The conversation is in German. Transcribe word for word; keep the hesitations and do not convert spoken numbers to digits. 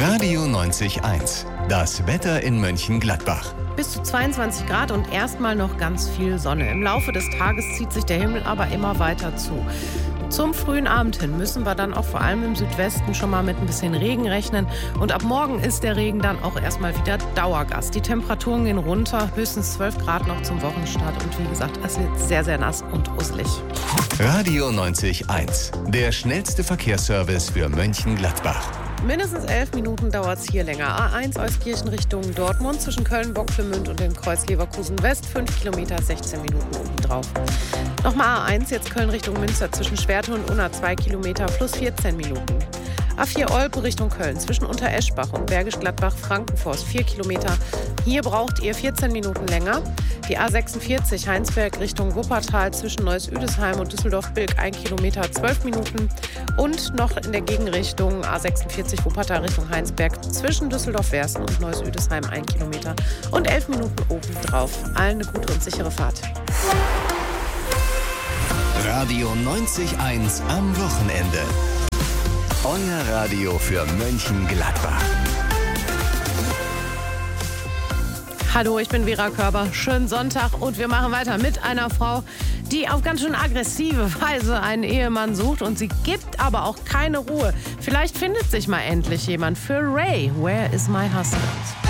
Radio neunzig eins. Das Wetter in Mönchengladbach. Bis zu zweiundzwanzig Grad und erstmal noch ganz viel Sonne. Im Laufe des Tages zieht sich der Himmel aber immer weiter zu. Zum frühen Abend hin müssen wir dann auch vor allem im Südwesten schon mal mit ein bisschen Regen rechnen. Und ab morgen ist der Regen dann auch erstmal wieder Dauergast. Die Temperaturen gehen runter, höchstens zwölf Grad noch zum Wochenstart. Und wie gesagt, es wird sehr, sehr nass und russelig. Radio neunzig eins. Der schnellste Verkehrsservice für Mönchengladbach. Mindestens elf Minuten dauert es hier länger. A eins Euskirchen Richtung Dortmund zwischen Köln-Bocklemünd und dem Kreuz Leverkusen West. fünf Kilometer, sechzehn Minuten obendrauf. Nochmal A eins, jetzt Köln Richtung Münster zwischen Schwerte und Unna zwei Kilometer plus vierzehn Minuten. A vier Olpe Richtung Köln zwischen Untereschbach und Bergisch Gladbach-Frankenforst vier Kilometer. Hier braucht ihr vierzehn Minuten länger. Die A sechsundvierzig Heinsberg Richtung Wuppertal zwischen Neuss-Üdesheim und Düsseldorf-Bilk ein Kilometer, zwölf Minuten. Und noch in der Gegenrichtung A sechsundvierzig Wuppertal Richtung Heinsberg zwischen Düsseldorf-Wersen und Neuss-Üdesheim ein Kilometer und elf Minuten obendrauf. Allen eine gute und sichere Fahrt. Radio neunzig eins am Wochenende. Euer Radio für Mönchengladbach. Hallo, ich bin Vera Körber. Schönen Sonntag und wir machen weiter mit einer Frau, die auf ganz schön aggressive Weise einen Ehemann sucht und sie gibt aber auch keine Ruhe. Vielleicht findet sich mal endlich jemand für Ray. Where is my husband?